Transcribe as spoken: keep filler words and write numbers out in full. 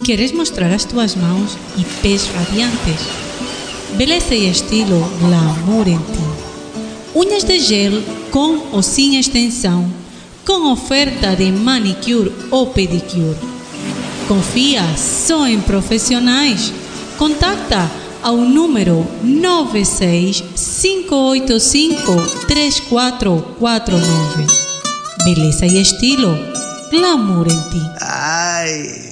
Queres mostrar as tuas mãos e pés radiantes? Beleza e estilo glamour em ti. Unhas de gel com ou sem extensão, com oferta de manicure ou pedicure. Confia só em profissionais. Contacta ao número nove seis cinco oito cinco três quatro quatro nove. Beleza e estilo glamour em ti. Ai.